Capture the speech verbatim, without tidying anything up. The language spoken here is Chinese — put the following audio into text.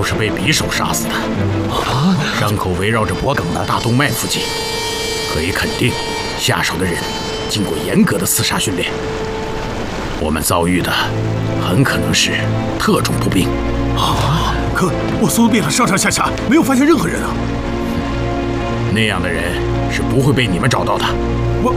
是被匕首杀死的。啊！伤口围绕着脖颈的大动脉附近，可以肯定，下手的人经过严格的刺杀训练。我们遭遇的很可能是特种步兵。 啊！可我搜遍了上上下下，没有发现任何人啊！ 那样的人是不会被你们找到的。